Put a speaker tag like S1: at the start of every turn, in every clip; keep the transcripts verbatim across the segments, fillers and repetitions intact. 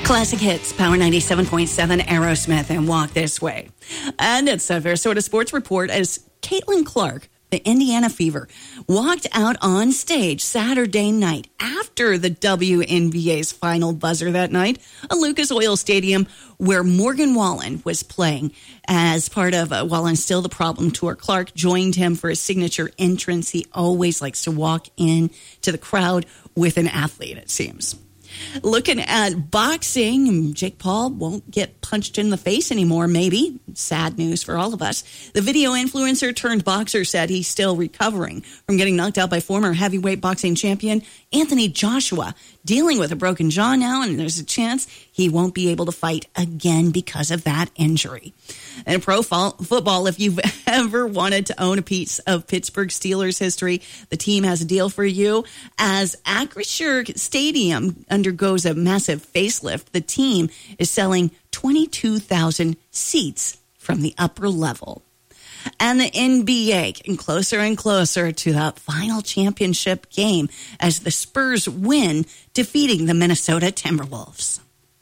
S1: Classic Hits, Power ninety-seven point seven, Aerosmith, and Walk This Way. And it's a Sarasota Sports Report as Caitlin Clark, the Indiana Fever, walked out on stage Saturday night after the W N B A's final buzzer that night at Lucas Oil Stadium, where Morgan Wallen was playing as part of uh, Wallen's Still the Problem tour. Clark joined him for his signature entrance. He always likes to walk in to the crowd with an athlete, it seems. Looking at boxing, Jake Paul won't get punched in the face anymore, maybe. Sad news for all of us. The video influencer turned boxer said he's still recovering from getting knocked out by former heavyweight boxing champion Anthony Joshua, dealing with a broken jaw now, and there's a chance he won't be able to fight again because of that injury. And pro football, if you've ever wanted to own a piece of Pittsburgh Steelers history, the team has a deal for you. As Acrisure Stadium undergoes a massive facelift, the team is selling twenty-two thousand seats from the upper level. And the N B A getting closer and closer to that final championship game as the Spurs win, defeating the Minnesota Timberwolves.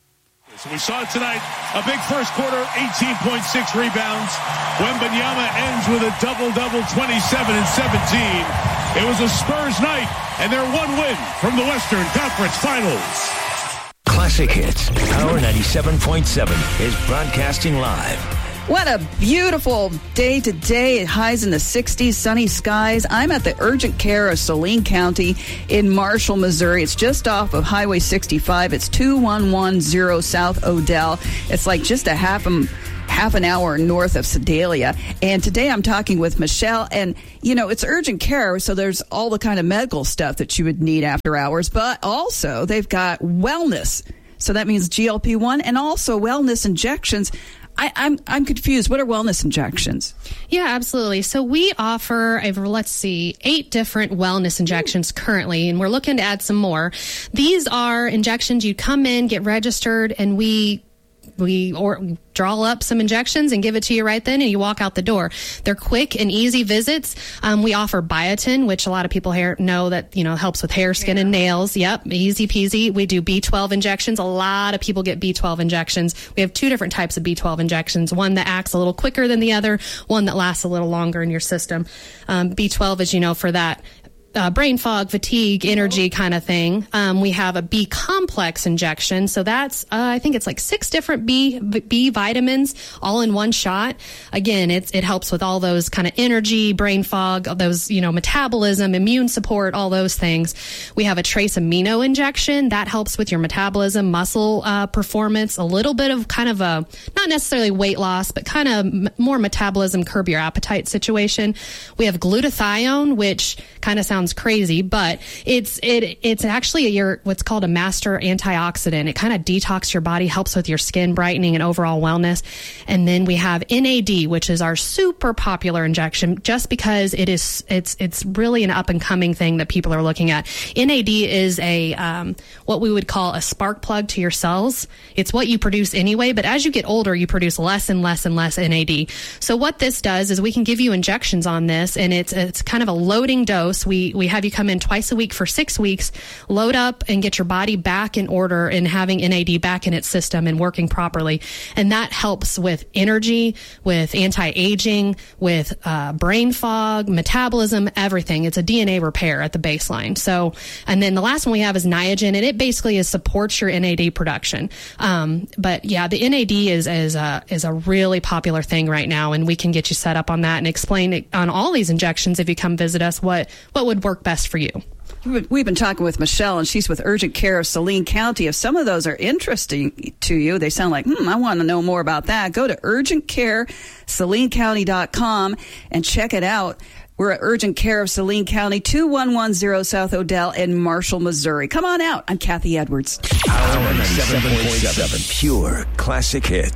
S2: So we saw it tonight, a big first quarter, eighteen point six rebounds. Wembanyama ends with a double-double, twenty-seven and seventeen. It was a Spurs night, and their one win from the Western Conference Finals.
S3: Classic Hits, Power ninety-seven point seven is broadcasting live.
S4: What a beautiful day today. Highs in the sixties, sunny skies. I'm at the urgent care of Saline County in Marshall, Missouri. It's just off of Highway sixty-five. It's two one one zero South Odell. It's like just a half a half an hour north of Sedalia. And today I'm talking with Michelle. And, you know, it's urgent care, so there's all the kind of medical stuff that you would need after hours. But also they've got wellness. So that means G L P one and also wellness injections. I, I'm I'm confused. What are wellness injections?
S5: Yeah, absolutely. So we offer, over, let's see, eight different wellness injections currently, and we're looking to add some more. These are injections. You come in, get registered, and we we or draw up some injections and give it to you right then, and you walk out the door. They're quick and easy visits. Um, we offer biotin, which a lot of people here know that, you know, helps with hair, skin, and nails. Yep, easy peasy. We do B twelve injections. A lot of people get B twelve injections. We have two different types of B twelve injections, one that acts a little quicker than the other, one that lasts a little longer in your system. Um, B twelve, as you know, for that Uh, brain fog, fatigue, energy kind of thing. Um, we have a B complex injection. So that's, uh, I think it's like six different B, B vitamins all in one shot. Again, it's, it helps with all those kind of energy, brain fog, those, you know, metabolism, immune support, all those things. We have a trace amino injection that helps with your metabolism, muscle, uh, performance, a little bit of kind of a, not necessarily weight loss, but kind of m- more metabolism, curb your appetite situation. We have glutathione, which kind of sounds crazy, but it's it it's actually a, your what's called a master antioxidant. It kind of detox your body, helps with your skin brightening and overall wellness. And then we have N A D, which is our super popular injection, just because it is it's it's really an up and coming thing that people are looking at. N A D is a um, what we would call a spark plug to your cells. It's what you produce anyway, but as you get older, you produce less and less and less N A D. So what this does is we can give you injections on this, and it's it's kind of a loading dose. We we have you come in twice a week for six weeks, load up and get your body back in order and having N A D back in its system and working properly. And that helps with energy, with anti-aging, with uh, brain fog, metabolism, everything. It's a D N A repair at the baseline. So, and then the last one we have is Niagen, and it basically is supports your N A D production. Um, but yeah, the N A D is is a is a really popular thing right now, and we can get you set up on that and explain it on all these injections if you come visit us what what would work best for you.
S4: We've been talking with Michelle, and she's with Urgent Care of Saline County. If some of those are interesting to you, they sound like, hmm, I want to know more about that. Go to urgent care saline county dot com and check it out. We're at Urgent Care of Saline County, two one one zero South Odell in Marshall, Missouri. Come on out. I'm Kathy Edwards.
S3: Power ninety-seven point seven, pure classic hits.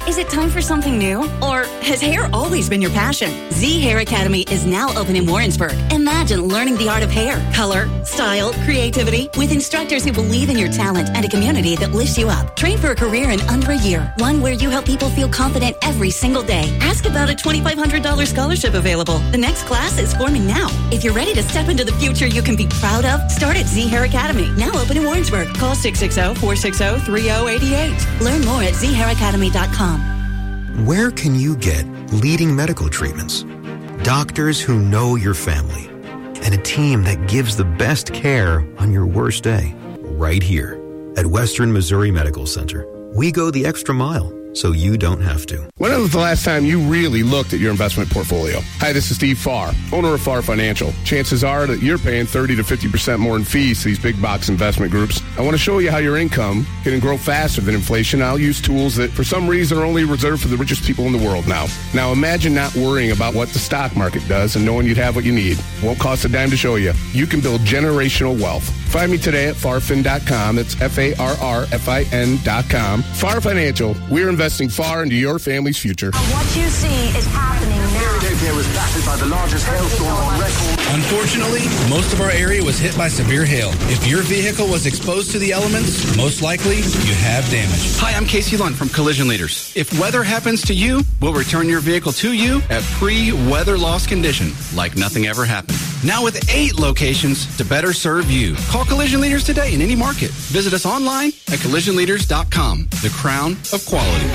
S1: Is it time for something new? Or has hair always been your passion? Z Hair Academy is now open in Warrensburg. Imagine learning the art of hair, color, style, creativity, with instructors who believe in your talent and a community that lifts you up. Train for a career in under a year, one where you help people feel confident every single day. Ask about a twenty-five hundred dollars scholarship available. The next class is forming now. If you're ready to step into the future you can be proud of, start at Z Hair Academy, now open in Warrensburg. Call six six zero, four six zero, three zero eight eight. Learn more at z hair academy dot com.
S6: Where can you get leading medical treatments, doctors who know your family, and a team that gives the best care on your worst day? Right here at Western Missouri Medical Center. We go the extra mile so you don't have to.
S7: When was the last time you really looked at your investment portfolio? Hi, this is Steve Farr, owner of Farr Financial. Chances are that you're paying thirty to fifty percent more in fees to these big box investment groups. I want to show you how your income can grow faster than inflation. I'll use tools that for some reason are only reserved for the richest people in the world now. Now imagine not worrying about what the stock market does and knowing you'd have what you need. Won't cost a dime to show you. You can build generational wealth. Find me today at farfin dot com. That's F A R R F I N dot com. Farr Financial. We're investing far into your family's future.
S8: What you see is happening now.
S9: There was battered by the largest hailstorm on record.
S10: Unfortunately, most of our area was hit by severe hail. If your vehicle was exposed to the elements, most likely you have damage.
S11: Hi, I'm Casey Lund from Collision Leaders. If weather happens to you, we'll return your vehicle to you at pre-weather loss condition, like nothing ever happened. Now with eight locations to better serve you. Call Collision Leaders today in any market. Visit us online at collision leaders dot com. The crown of quality.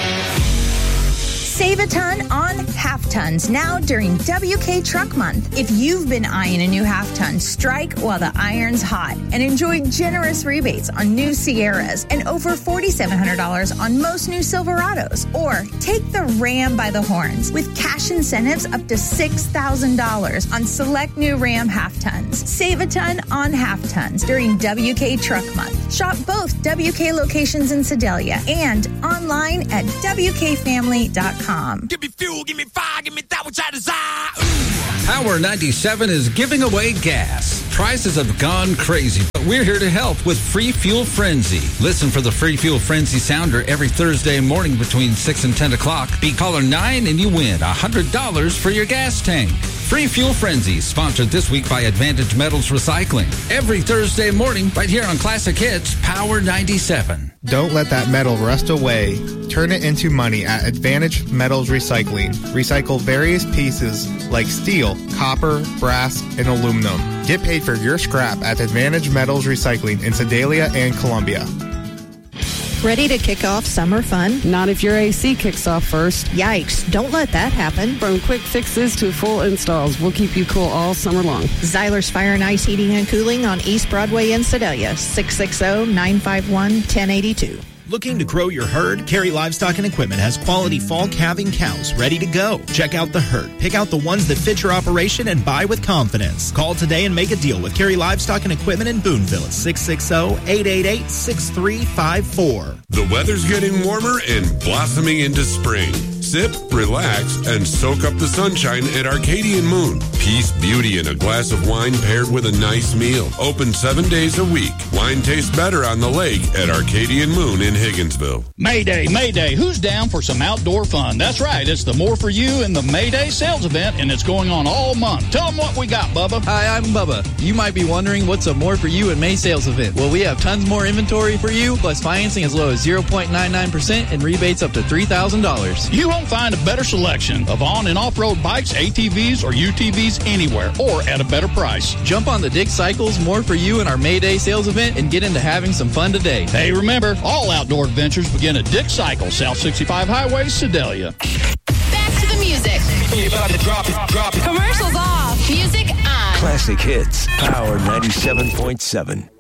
S8: Save a ton on half tons now during W K Truck Month. If you've been eyeing a new half ton, strike while the iron's hot and enjoy generous rebates on new Sierras and over four thousand seven hundred dollars on most new Silverados. Or take the Ram by the horns with cash incentives up to six thousand dollars on select new Ram half tons. Save a ton on half tons during W K Truck Month. Shop both W K locations in Sedalia and online at W K family dot com.
S12: Give me fuel, give me fire, give me that which I desire.
S13: Power ninety-seven is giving away gas. Prices have gone crazy, but we're here to help with Free Fuel Frenzy. Listen for the Free Fuel Frenzy Sounder every Thursday morning between six and ten o'clock. Be caller nine and you win one hundred dollars for your gas tank. Free Fuel Frenzy, sponsored this week by Advantage Metals Recycling. Every Thursday morning, right here on Classic Hits, Power ninety-seven.
S14: Don't let that metal rust away. Turn it into money at Advantage Metals Recycling. Recycle various pieces like steel, copper, brass, and aluminum. Get paid for your scrap at Advantage Metals Recycling in Sedalia and Columbia.
S15: Ready to kick off summer fun?
S16: Not if your A C kicks off first.
S15: Yikes, don't let that happen.
S16: From quick fixes to full installs, we'll keep you cool all summer long.
S15: Zyler's Fire and Ice Heating and Cooling on East Broadway in Sedalia, six six zero, nine five one, one zero eight two.
S17: Looking to grow your herd? Carey Livestock and Equipment has quality fall calving cows ready to go. Check out the herd. Pick out the ones that fit your operation and buy with confidence. Call today and make a deal with Carey Livestock and Equipment in Boonville at six six zero, eight eight eight, six three five four.
S18: The weather's getting warmer and blossoming into spring. Sip, relax, and soak up the sunshine at Arcadian Moon. Peace, beauty, and a glass of wine paired with a nice meal. Open seven days a week. Wine tastes better on the lake at Arcadian Moon in Higginsville.
S19: Mayday, Mayday. Who's down for some outdoor fun? That's right. It's the More For You and the Mayday sales event, and it's going on all month. Tell them what we got, Bubba.
S20: Hi, I'm Bubba. You might be wondering what's a More For You and May sales event. Well, we have tons more inventory for you, plus financing as low as zero point nine nine percent and rebates up to three thousand dollars.
S19: You won't find a better selection of on and off-road bikes, A T Vs, or U T Vs anywhere, or at a better price.
S20: Jump on the Dick Cycles More For You and our Mayday sales event and get into having some fun today.
S19: Hey, remember, all outdoor adventures begin at Dick Cycle, South sixty-five Highway, Sedalia.
S21: Back to the music.
S12: Drop it, drop it.
S21: Commercials off. Music on.
S3: Classic Hits, Power ninety-seven point seven.